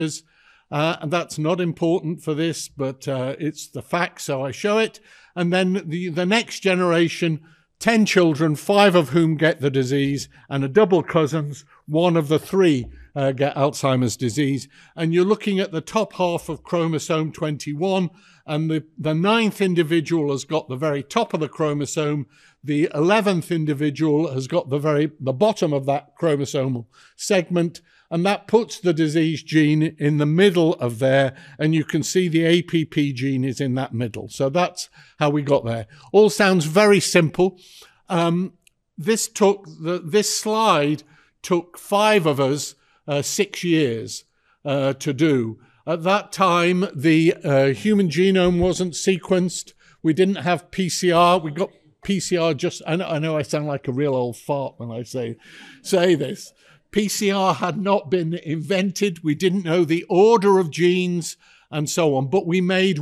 and that's not important for this, but it's the fact, so I show it. And then the next generation, 10 children, 5 of whom get the disease, and a double cousins, 1 of the 3 get Alzheimer's disease. And you're looking at the top half of chromosome 21, and the 9th individual has got the very top of the chromosome. The 11th individual has got the bottom of that chromosomal segment, and that puts the disease gene in the middle of there, and you can see the APP gene is in that middle. So that's how we got there. All sounds very simple. This slide took 5 of us 6 years to do. At that time, the human genome wasn't sequenced. We didn't have PCR. We got PCR just, I know I sound like a real old fart when I say this. PCR had not been invented. We didn't know the order of genes and so on. But we made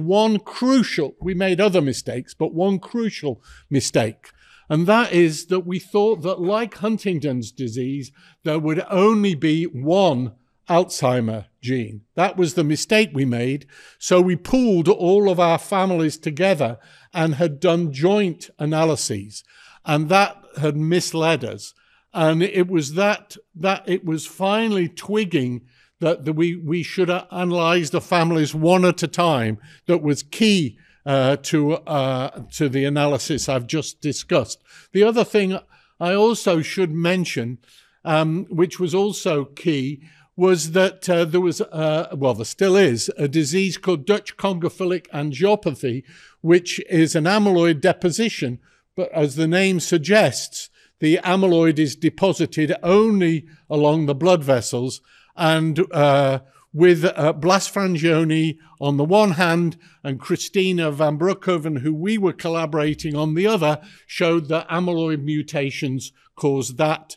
other mistakes, but one crucial mistake. And that is that we thought that, like Huntington's disease, there would only be one Alzheimer gene. That was the mistake we made. So we pooled all of our families together and had done joint analyses. And that had misled us. And it was that it was finally twigging that we should analyze the families one at a time that was key to the analysis I've just discussed. The other thing I also should mention, which was also key, was that there was, there still is, a disease called Dutch congophilic angiopathy, which is an amyloid deposition. But as the name suggests, the amyloid is deposited only along the blood vessels, and with Blas Frangioni on the one hand and Christina van Broekhoven, who we were collaborating on the other, showed that amyloid mutations cause that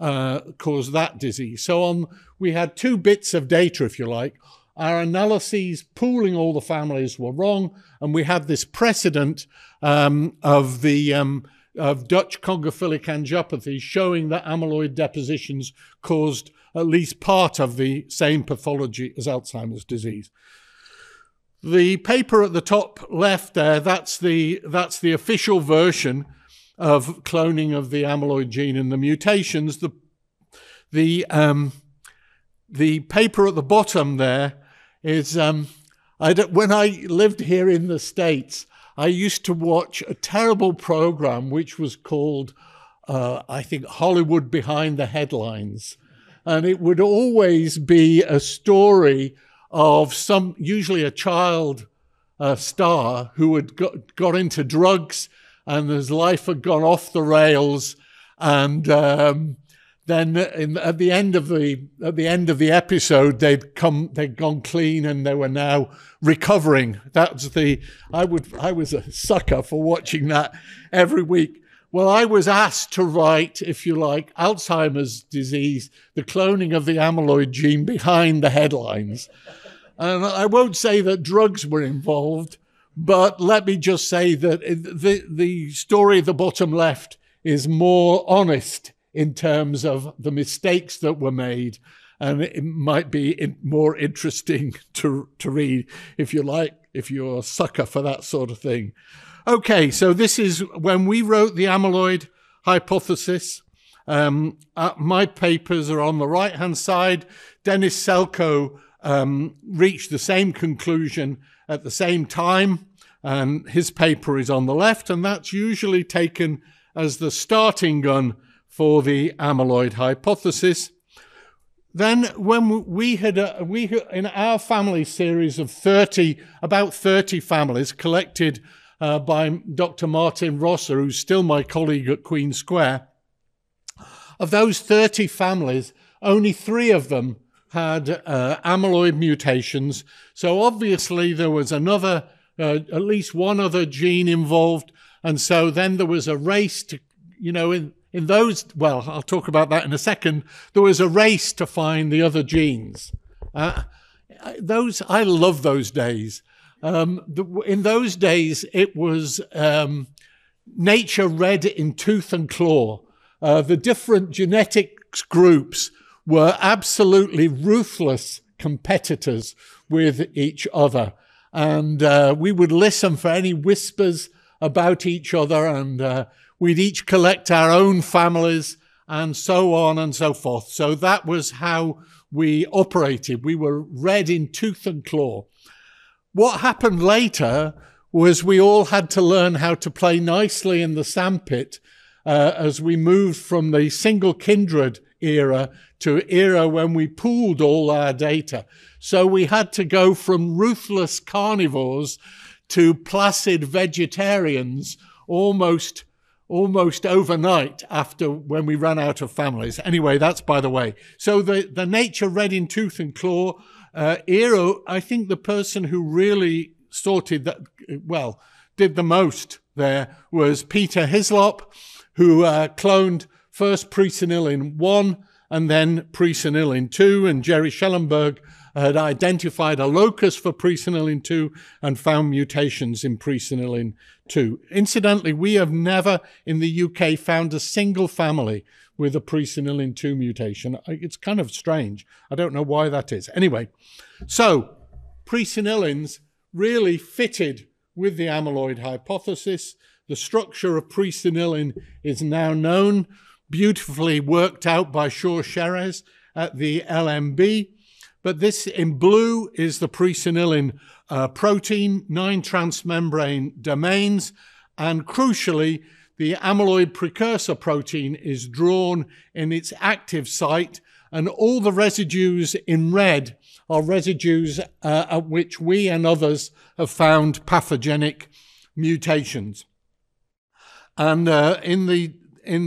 disease. So we had 2 bits of data, if you like. Our analyses pooling all the families were wrong, and we had this precedent of Dutch congophilic angiopathy showing that amyloid depositions caused at least part of the same pathology as Alzheimer's disease. The paper at the top left there, that's the official version of cloning of the amyloid gene and the mutations. The paper at the bottom there is, when I lived here in the States, I used to watch a terrible program which was called, I think, Hollywood Behind the Headlines. And it would always be a story of usually a child star who had got into drugs and his life had gone off the rails. And then at the end of the episode, they'd gone clean and they were now recovering. I was a sucker for watching that every week. Well, I was asked to write, if you like, Alzheimer's disease, the cloning of the amyloid gene behind the headlines. And I won't say that drugs were involved, but let me just say that the story at the bottom left is more honest in terms of the mistakes that were made, and it might be more interesting to read, if you like, if you're a sucker for that sort of thing. Okay, so this is when we wrote the amyloid hypothesis. My papers are on the right-hand side. Dennis Selkoe reached the same conclusion at the same time, and his paper is on the left, and that's usually taken as the starting gun for the amyloid hypothesis. Then when we had in our family series of about 30 families collected by Dr. Martin Rosser, who's still my colleague at Queen Square, of those 30 families, only 3 of them had amyloid mutations. So obviously there was at least one other gene involved. And so then there was a race to, in those, well, I'll talk about that in a second. There was a race to find the other genes. I love those days. In those days, it was nature read in tooth and claw. The different genetics groups were absolutely ruthless competitors with each other. And we would listen for any whispers about each other, and we'd each collect our own families, and so on and so forth. So that was how we operated. We were red in tooth and claw. What happened later was we all had to learn how to play nicely in the sandpit as we moved from the single kindred era to era when we pooled all our data. So we had to go from ruthless carnivores to placid vegetarians almost overnight after when we ran out of families. Anyway, that's by the way. So the nature red in tooth and claw era, I think the person who really sorted that, well, did the most there was Peter Hislop, who cloned first presenilin 1 and then presenilin 2, and Jerry Schellenberg had identified a locus for presenilin 2 and found mutations in presenilin 2. Incidentally, we have never in the UK found a single family with a presenilin 2 mutation. It's kind of strange. I don't know why that is. Anyway, so presenilins really fitted with the amyloid hypothesis. The structure of presenilin is now known, beautifully worked out by Shaw-Sherez at the LMB. But this in blue is the presenilin protein, 9 transmembrane domains, and crucially, the amyloid precursor protein is drawn in its active site, and all the residues in red are residues at which we and others have found pathogenic mutations. And in the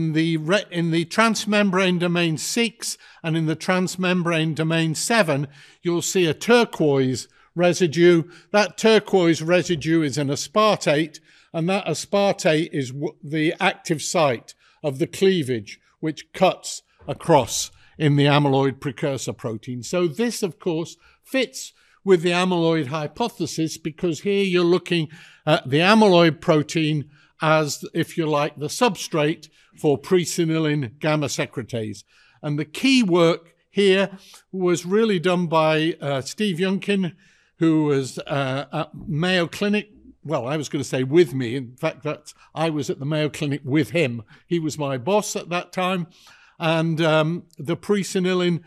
transmembrane domain 6 and in the transmembrane domain 7, you'll see a turquoise residue. That turquoise residue is an aspartate, and that aspartate is the active site of the cleavage, which cuts across in the amyloid precursor protein. So this, of course, fits with the amyloid hypothesis, because here you're looking at the amyloid protein as, if you like, the substrate for presenilin gamma secretase. And the key work here was really done by Steve Youngkin, who was at Mayo Clinic. Well, I was going to say with me. In fact, I was at the Mayo Clinic with him. He was my boss at that time. And the presenilin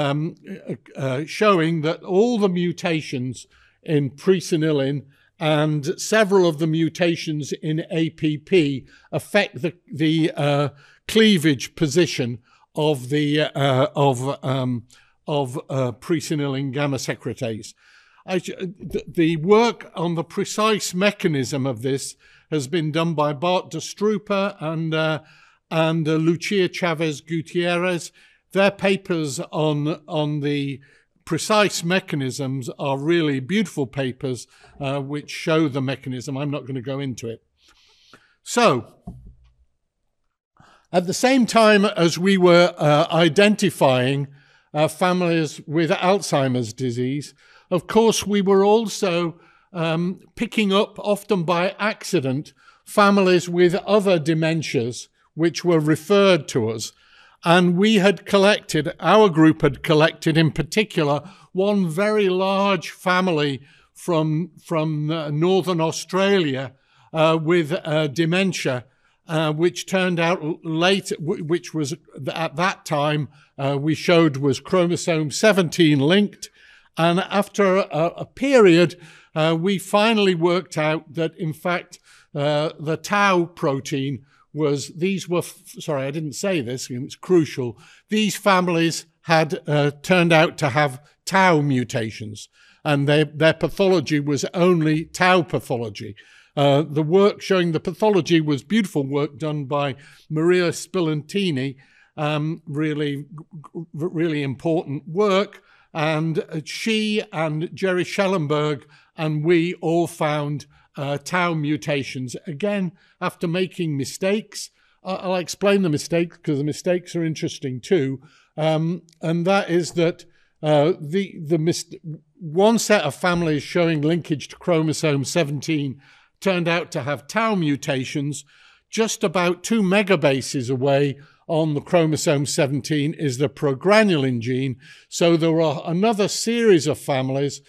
showing that all the mutations in presenilin and several of the mutations in APP affect the cleavage position of the presenilin gamma secretase. The work on the precise mechanism of this has been done by Bart de Strooper and Lucia Chavez Gutierrez. Their papers on the precise mechanisms are really beautiful papers which show the mechanism. I'm not going to go into it. So, at the same time as we were identifying families with Alzheimer's disease, of course, we were also picking up, often by accident, families with other dementias which were referred to us. And we had collected, our group had collected in particular, one very large family from Northern Australia with dementia, which turned out late, which was at that time we showed was chromosome 17 linked. And after a period, we finally worked out that, in fact, the tau protein sorry, I didn't say this, it's crucial. These families had turned out to have tau mutations, and their pathology was only tau pathology. The work showing the pathology was beautiful work done by Maria Spillantini, really important work. And she and Jerry Schellenberg and we all found tau mutations. Again, after making mistakes. I'll explain the mistakes because the mistakes are interesting too. And that is that one set of families showing linkage to chromosome 17 turned out to have tau mutations just about 2 megabases away on the chromosome 17 is the progranulin gene. So there are another series of families